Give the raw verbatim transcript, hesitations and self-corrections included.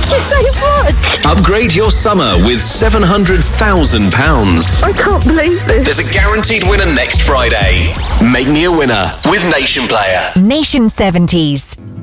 Thank you so much. Upgrade your summer with seven hundred thousand pounds. I can't believe this. There's a guaranteed winner next Friday. Make me a winner with Nation Player. Nation seventies.